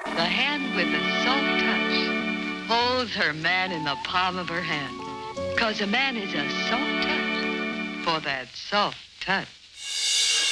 The hand with the soft touch holds her man in the palm of her hand. 'Cause a man is a soft touch for that soft touch.